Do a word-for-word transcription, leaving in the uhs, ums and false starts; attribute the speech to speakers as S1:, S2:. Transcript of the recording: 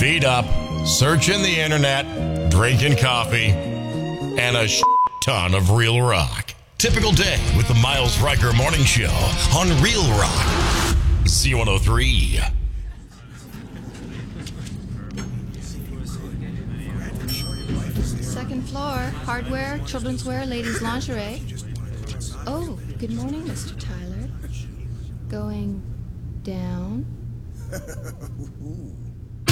S1: Feet up, searching the internet, drinking coffee, and a sh- ton of real rock. Typical day with the Miles Riker Morning Show on Real Rock. C one oh three.
S2: Second floor, hardware, children's wear, ladies' lingerie. Oh, good morning, Mister Tyler. Going down?